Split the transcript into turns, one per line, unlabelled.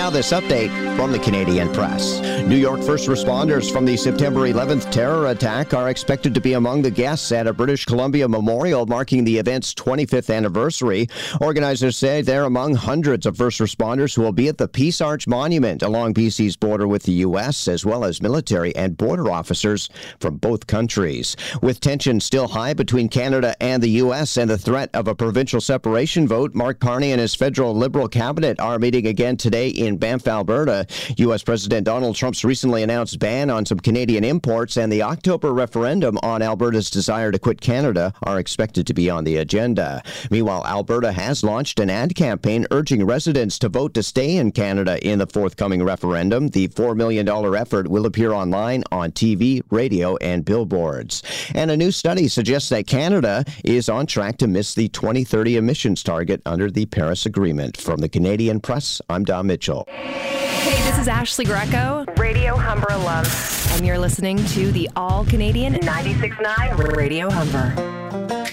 Now this update from the Canadian Press. New York first responders from the September 11th terror attack are expected to be among the guests at a British Columbia memorial marking the event's 25th anniversary. Organizers say they're among hundreds of first responders who will be at the Peace Arch Monument along BC's border with the U.S., as well as military and border officers from both countries. With tension still high between Canada and the U.S. and the threat of a provincial separation vote, Mark Carney and his federal Liberal cabinet are meeting again today in Banff, Alberta. U.S. President Donald Trump's recently announced ban on some Canadian imports and the October referendum on Alberta's desire to quit Canada are expected to be on the agenda. Meanwhile, Alberta has launched an ad campaign urging residents to vote to stay in Canada in the forthcoming referendum. The $4 million effort will appear online on TV, radio, and billboards. And a new study suggests that Canada is on track to miss the 2030 emissions target under the Paris Agreement. From the Canadian Press, I'm Don Mitchell.
Hey, this is Ashley Greco,
Radio Humber alum.
and you're listening to the All-Canadian
96.9
Radio Humber.